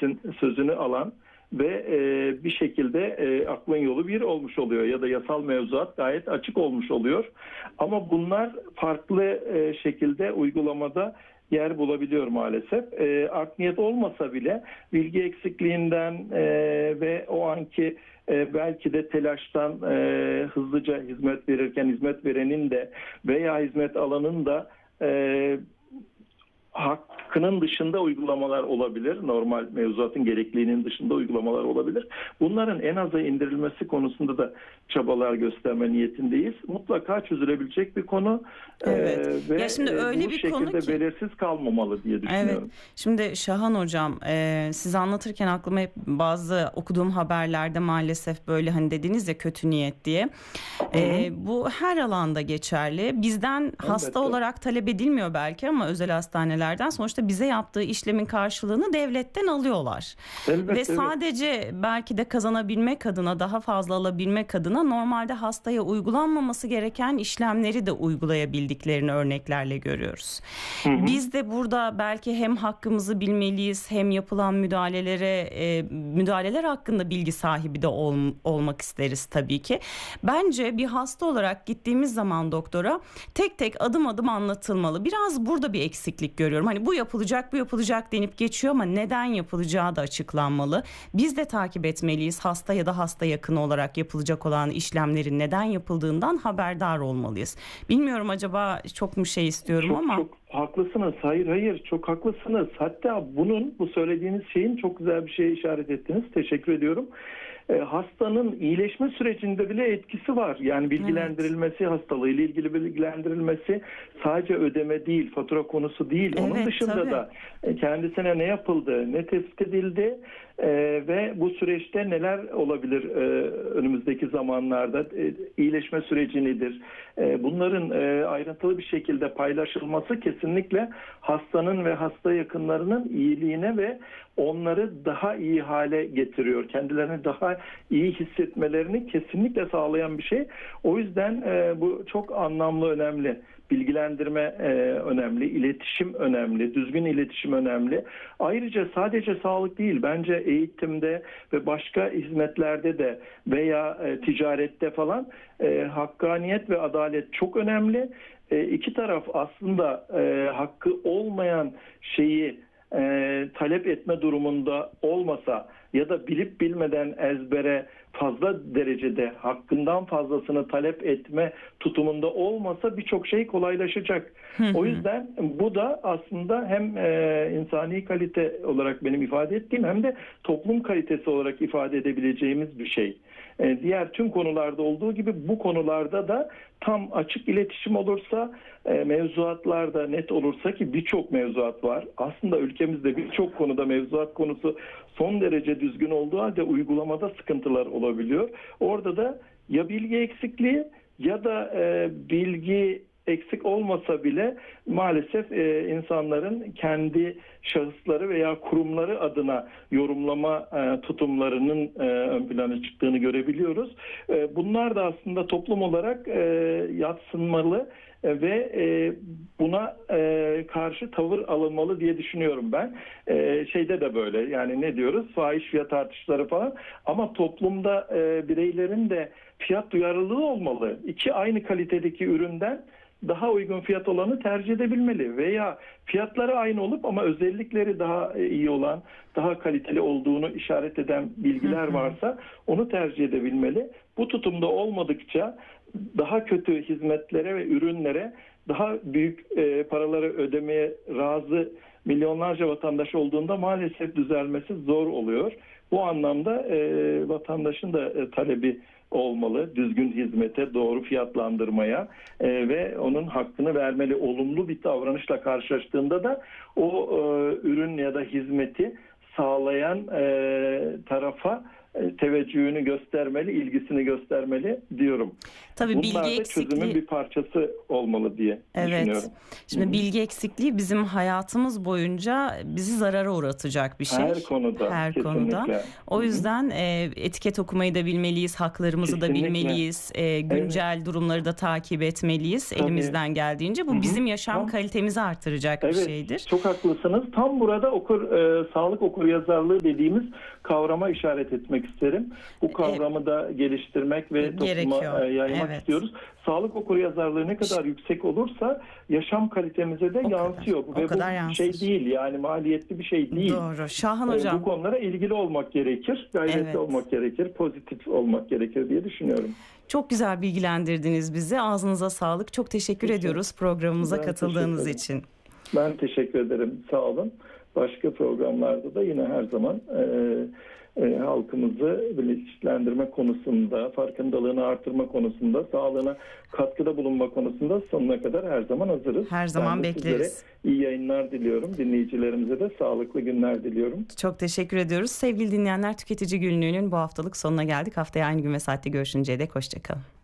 herkesin sözünü alan ve bir şekilde aklın yolu bir olmuş oluyor ya da yasal mevzuat gayet açık olmuş oluyor. Ama bunlar farklı şekilde uygulamada yer bulabiliyor maalesef. Art niyet olmasa bile bilgi eksikliğinden ve o anki belki de telaştan hızlıca hizmet verirken hizmet verenin de veya hizmet alanın da hakkının dışında uygulamalar olabilir. Normal mevzuatın gerekliliğinin dışında uygulamalar olabilir. Bunların en aza indirilmesi konusunda da çabalar gösterme niyetindeyiz. Mutlaka çözülebilecek bir konu. Evet. Ve Ya şimdi öyle bu bir şekilde konu ki belirsiz kalmamalı diye düşünüyorum. evet. Şimdi Şahan Hocam, siz anlatırken aklıma hep bazı okuduğum haberlerde maalesef böyle hani dediniz ya kötü niyet diye. Bu her alanda geçerli. Bizden hasta Elbette. olarak talep edilmiyor belki ama özel hastanelerden sonuçta bize yaptığı işlemin karşılığını devletten alıyorlar. Elbette, Ve evet. sadece belki de kazanabilmek adına, daha fazla alabilmek adına normalde hastaya uygulanmaması gereken işlemleri de uygulayabildiklerini örneklerle görüyoruz. Biz de burada belki hem hakkımızı bilmeliyiz hem yapılan müdahaleler hakkında bilgi sahibi de olmak isteriz tabii ki. Bence bir hasta olarak gittiğimiz zaman doktora tek tek adım adım anlatılmalı. Biraz burada bir eksiklik görüyorum. Hani bu yapılacak denip geçiyor ama neden yapılacağı da açıklanmalı. Biz de takip etmeliyiz. Hasta ya da hasta yakını olarak yapılacak olan işlemlerin neden yapıldığından haberdar olmalıyız. Bilmiyorum acaba çok mu şey istiyorum ama. Çok haklısınız. Hayır, çok haklısınız. Hatta bu söylediğiniz şeyin çok güzel bir şeye işaret ettiniz. Teşekkür ediyorum. Hastanın iyileşme sürecinde bile etkisi var. Yani bilgilendirilmesi, hastalığıyla ilgili bilgilendirilmesi sadece ödeme değil, fatura konusu değil. Onun Evet, dışında tabii. da kendisine ne yapıldı, ne tespit edildi ve bu süreçte neler olabilir önümüzdeki zamanlarda, iyileşme süreci nedir? Bunların ayrıntılı bir şekilde paylaşılması kesinlikle hastanın ve hasta yakınlarının iyiliğine ve onları daha iyi hale getiriyor. Kendilerini daha iyi hissetmelerini kesinlikle sağlayan bir şey. O yüzden bu çok anlamlı, önemli. Bilgilendirme önemli, iletişim önemli, düzgün iletişim önemli. Ayrıca sadece sağlık değil, bence eğitimde ve başka hizmetlerde de veya ticarette falan hakkaniyet ve adalet çok önemli. İki taraf aslında hakkı olmayan şeyi talep etme durumunda olmasa ya da bilip bilmeden ezbere fazla derecede hakkından fazlasını talep etme tutumunda olmasa birçok şey kolaylaşacak. O yüzden bu da aslında hem insani kalite olarak benim ifade ettiğim hem de toplum kalitesi olarak ifade edebileceğimiz bir şey. Diğer tüm konularda olduğu gibi bu konularda da tam açık iletişim olursa, mevzuatlarda net olursa ki birçok mevzuat var. Aslında ülkemizde birçok konuda mevzuat konusu son derece düzgün olduğu halde uygulamada sıkıntılar olabiliyor. Orada da ya bilgi eksikliği ya da bilgi eksik olmasa bile maalesef insanların kendi şahısları veya kurumları adına yorumlama tutumlarının ön plana çıktığını görebiliyoruz. Bunlar da aslında toplum olarak yadsınmalı ve buna karşı tavır alınmalı diye düşünüyorum ben. Şeyde de böyle, yani ne diyoruz? Fahiş fiyat artışları falan, ama toplumda bireylerin de fiyat duyarlılığı olmalı. İki aynı kalitedeki üründen daha uygun fiyat olanı tercih edebilmeli veya fiyatları aynı olup ama özellikleri daha iyi olan, daha kaliteli olduğunu işaret eden bilgiler varsa onu tercih edebilmeli. Bu tutumda olmadıkça daha kötü hizmetlere ve ürünlere daha büyük paraları ödemeye razı milyonlarca vatandaş olduğunda maalesef düzelmesi zor oluyor. Bu anlamda vatandaşın da talebi olmalı. Düzgün hizmete, doğru fiyatlandırmaya ve onun hakkını vermeli. Olumlu bir davranışla karşılaştığında da o ürün ya da hizmeti sağlayan tarafa teveccühünü göstermeli, ilgisini göstermeli diyorum. Tabii Bunlar bilgi da çözümün eksikliği. bir parçası olmalı diye düşünüyorum. Şimdi bilgi eksikliği bizim hayatımız boyunca bizi zarara uğratacak bir şey. Her konuda, Her kesinlikle. konuda. O yüzden etiket okumayı da bilmeliyiz, haklarımızı da Kesinlikle. bilmeliyiz, güncel durumları da takip etmeliyiz Tabii. elimizden geldiğince. Bu bizim yaşam kalitemizi artıracak bir şeydir. Çok haklısınız. Tam burada sağlık okuryazarlığı dediğimiz kavrama işaret etmek isterim. Bu kavramı da geliştirmek ve topluma yaymak istiyoruz. Sağlık okuryazarlığı ne kadar yüksek olursa yaşam kalitemize de yansıyor. Ve bu şey değil, yani maliyetli bir şey değil. Doğru. Şahan Hocam. Bu konulara ilgili olmak gerekir, gayretli olmak gerekir, pozitif olmak gerekir diye düşünüyorum. Çok güzel bilgilendirdiniz bizi. Ağzınıza sağlık. Çok teşekkür ediyoruz programımıza katıldığınız için. Ben teşekkür ederim. Sağ olun. Başka programlarda da yine her zaman halkımızı bilinçlendirme konusunda, farkındalığını artırma konusunda, sağlığına katkıda bulunma konusunda sonuna kadar her zaman hazırız. Her zaman bekleriz. İyi yayınlar diliyorum. Dinleyicilerimize de sağlıklı günler diliyorum. Çok teşekkür ediyoruz. Sevgili dinleyenler, Tüketici Günlüğü'nün bu haftalık sonuna geldik. Haftaya aynı gün ve saatte görüşünceye dek hoşça kalın.